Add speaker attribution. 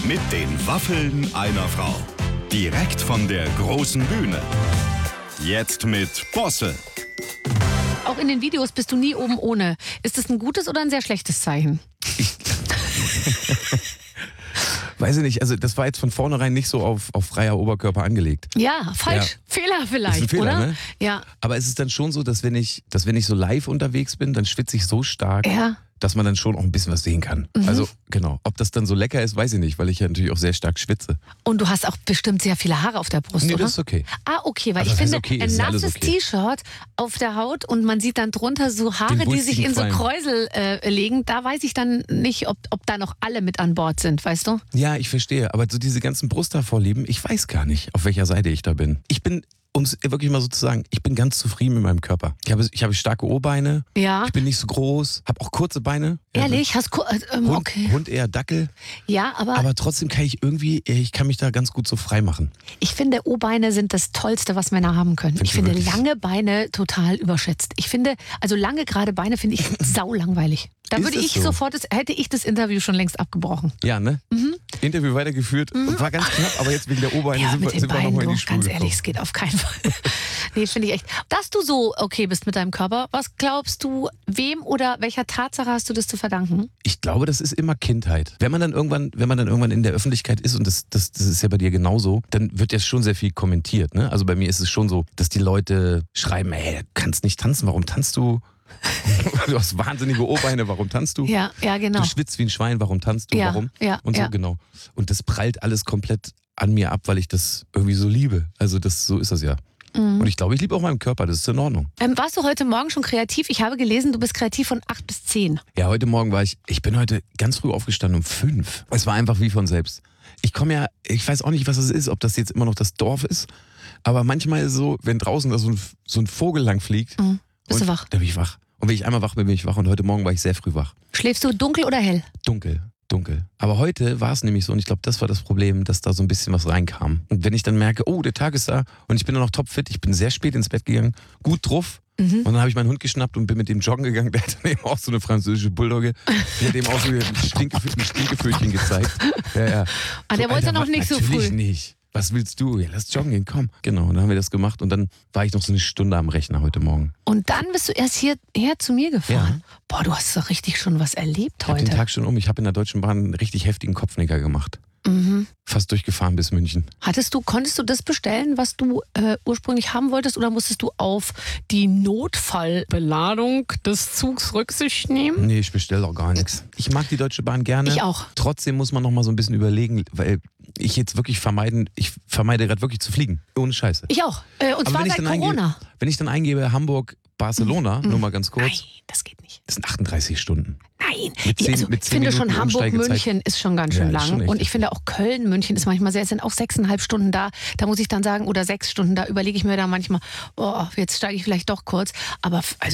Speaker 1: Mit den Waffeln einer Frau. Direkt von der großen Bühne. Jetzt mit Bosse.
Speaker 2: Auch in den Videos bist du nie oben ohne. Ist das ein gutes oder ein sehr schlechtes Zeichen?
Speaker 3: Weiß ich nicht, also das war jetzt von vornherein nicht so auf freier Oberkörper angelegt.
Speaker 2: Ja, falsch.
Speaker 3: Ja.
Speaker 2: Fehler vielleicht,
Speaker 3: Ist ein Fehler,
Speaker 2: oder?
Speaker 3: ne?
Speaker 2: Ja.
Speaker 3: Aber es ist dann schon so, dass wenn ich so live unterwegs bin, dann schwitze ich so stark,
Speaker 2: Ja.
Speaker 3: dass man dann schon auch ein bisschen was sehen kann. Also genau, ob das dann so lecker ist, weiß ich nicht, weil ich ja natürlich auch sehr stark schwitze.
Speaker 2: Und du hast auch bestimmt sehr viele Haare auf der Brust,
Speaker 3: Nee,
Speaker 2: oder?
Speaker 3: das ist okay.
Speaker 2: Ah, okay, weil
Speaker 3: Also
Speaker 2: ich
Speaker 3: das heißt
Speaker 2: finde,
Speaker 3: okay,
Speaker 2: ein
Speaker 3: es ist alles
Speaker 2: nasses
Speaker 3: okay.
Speaker 2: T-Shirt auf der Haut und man sieht dann drunter so Haare, die sich in so
Speaker 3: wulstigen
Speaker 2: Kräusel legen, da weiß ich dann nicht, ob da noch alle mit an Bord sind, weißt du?
Speaker 3: Ja, ich verstehe, aber so diese ganzen Brusthaarvorlieben, ich weiß gar nicht, auf welcher Seite ich da bin. Ich bin, um es wirklich mal so zu sagen, ich bin ganz zufrieden mit meinem Körper. Ich habe starke O-Beine,
Speaker 2: Ja.
Speaker 3: ich bin nicht so groß, habe auch kurze Beine.
Speaker 2: Ehrlich?
Speaker 3: Hund,
Speaker 2: Okay.
Speaker 3: Hund eher Dackel,
Speaker 2: Ja,
Speaker 3: aber trotzdem kann ich kann mich da ganz gut so frei machen.
Speaker 2: ich finde, O-Beine sind das Tollste, was Männer haben können. Ich
Speaker 3: du
Speaker 2: finde
Speaker 3: wirklich?
Speaker 2: lange Beine total überschätzt. Ich finde, also lange gerade Beine finde ich saulangweilig. Da
Speaker 3: Ist
Speaker 2: würde
Speaker 3: es
Speaker 2: ich
Speaker 3: so?
Speaker 2: hätte ich das Interview schon längst abgebrochen.
Speaker 3: Ja, ne? Interview weitergeführt, war ganz knapp, aber jetzt wegen der O-Beine
Speaker 2: Ja,
Speaker 3: sind
Speaker 2: mit
Speaker 3: wir
Speaker 2: den
Speaker 3: nochmal
Speaker 2: Beinen,
Speaker 3: in die
Speaker 2: du,
Speaker 3: Spur
Speaker 2: ganz
Speaker 3: gekommen.
Speaker 2: ehrlich, es geht auf keinen Fall. Nee, finde ich echt. Dass du so okay bist mit deinem Körper, was glaubst du, wem oder welcher Tatsache hast du das zu verdanken?
Speaker 3: Ich glaube, das ist immer Kindheit. Wenn man dann irgendwann in der Öffentlichkeit ist, und das ist ja bei dir genauso, dann wird ja schon sehr viel kommentiert. Ne? Also bei mir ist es schon so, dass die Leute schreiben, ey, du kannst nicht tanzen, warum tanzt du? Du hast wahnsinnige O-Beine, warum tanzt du?
Speaker 2: Ja, genau.
Speaker 3: Du schwitzt wie ein Schwein, warum tanzt du?
Speaker 2: Ja,
Speaker 3: Warum?
Speaker 2: ja,
Speaker 3: Und so,
Speaker 2: ja.
Speaker 3: genau. Und das prallt alles komplett an mir ab, weil ich das irgendwie so liebe. Also so ist das ja. Und ich glaube, ich liebe auch meinen Körper, das ist in Ordnung.
Speaker 2: Warst du heute Morgen schon kreativ? Ich habe gelesen, du bist kreativ von 8 bis 10.
Speaker 3: Ja, heute Morgen ich bin heute ganz früh aufgestanden um 5. Es war einfach wie von selbst. Ich weiß auch nicht, was das ist, ob das jetzt immer noch das Dorf ist, aber manchmal ist es so, wenn draußen da so ein Vogel lang fliegt,
Speaker 2: Bist du wach?
Speaker 3: Da bin ich wach. Und wenn ich einmal wach bin ich wach und heute Morgen war ich sehr früh wach.
Speaker 2: Schläfst du dunkel oder hell?
Speaker 3: Dunkel. Aber heute war es nämlich so, und ich glaube, das war das Problem, dass da so ein bisschen was reinkam. Und wenn ich dann merke, oh, der Tag ist da und ich bin dann noch topfit, ich bin sehr spät ins Bett gegangen, gut drauf. Und dann habe ich meinen Hund geschnappt und bin mit dem joggen gegangen. Der hat dann eben auch so eine französische Bulldogge. Die hat eben auch so ein Stinkevötchen gezeigt. Ja.
Speaker 2: Ah, der wollte noch nicht so
Speaker 3: Natürlich
Speaker 2: früh.
Speaker 3: nicht. Was willst du? Ja, lass joggen gehen, komm. Genau, und dann haben wir das gemacht und dann war ich noch so eine Stunde am Rechner heute Morgen.
Speaker 2: Und dann bist du erst hierher zu mir gefahren. Boah, du hast doch richtig schon was erlebt
Speaker 3: Ich habe
Speaker 2: heute.
Speaker 3: den Tag schon um. Ich habe in der Deutschen Bahn einen richtig heftigen Kopfnicker gemacht. Fast durchgefahren bis München.
Speaker 2: Konntest du das bestellen, was du ursprünglich haben wolltest, oder musstest du auf die Notfallbeladung des Zugs Rücksicht nehmen?
Speaker 3: Nee, ich bestelle auch gar nichts. Ich mag die Deutsche Bahn gerne.
Speaker 2: Ich auch.
Speaker 3: Trotzdem muss man noch mal so ein bisschen überlegen, weil ich jetzt wirklich vermeide gerade wirklich zu fliegen. Ohne Scheiße.
Speaker 2: Ich auch. Und zwar seit Corona.
Speaker 3: Wenn ich dann eingebe Hamburg, Barcelona, nur mal ganz kurz,
Speaker 2: Nein, das geht nicht.
Speaker 3: das sind 38 Stunden.
Speaker 2: Nein,
Speaker 3: Mit 10
Speaker 2: ich finde
Speaker 3: Minuten
Speaker 2: schon
Speaker 3: Umsteigezeit.
Speaker 2: Hamburg-München ist schon ganz schön
Speaker 3: Ja, ist
Speaker 2: lang.
Speaker 3: schon echt
Speaker 2: Und ich finde auch Köln-München ist manchmal sehr, es sind auch 6,5 Stunden da. Da muss ich dann sagen, oder 6 Stunden, da überlege ich mir dann manchmal, oh, jetzt steige ich vielleicht doch kurz. Aber also